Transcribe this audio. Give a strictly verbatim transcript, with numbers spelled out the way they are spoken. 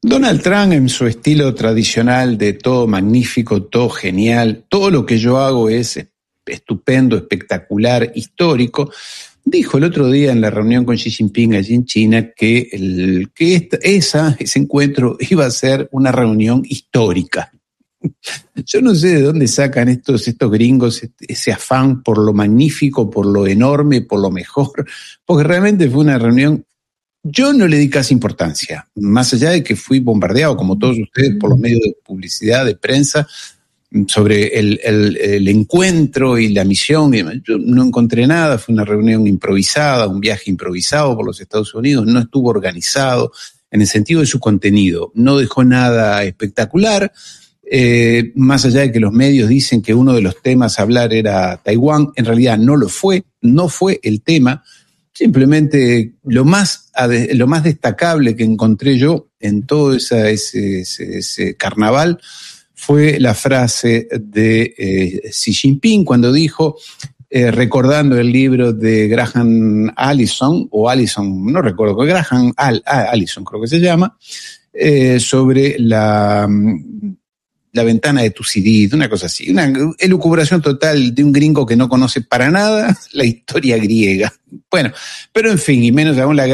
Donald Trump, en su estilo tradicional de todo magnífico, todo genial, todo lo que yo hago es estupendo, espectacular, histórico, dijo el otro día en la reunión con Xi Jinping allí en China que, el, que esta, esa, ese encuentro iba a ser una reunión histórica. Yo no sé de dónde sacan estos, estos gringos ese afán por lo magnífico, por lo enorme, por lo mejor, porque realmente fue una reunión. Yo no le di casi importancia, más allá de que fui bombardeado, como todos ustedes, por los medios de publicidad, de prensa, sobre el, el, el encuentro y la misión. Yo no encontré nada, fue una reunión improvisada, un viaje improvisado por los Estados Unidos, no estuvo organizado en el sentido de su contenido, no dejó nada espectacular. Eh, más allá de que los medios dicen que uno de los temas a hablar era Taiwán, en realidad no lo fue, no fue el tema. Simplemente lo más, lo más destacable que encontré yo en todo esa, ese, ese, ese carnaval fue la frase de eh, Xi Jinping cuando dijo, eh, recordando el libro de Graham Allison, o Allison, no recuerdo, Graham Al, Allison creo que se llama, eh, sobre la... la ventana de Tucídides, una cosa así, una elucubración total de un gringo que no conoce para nada la historia griega. Bueno, pero en fin, y menos aún la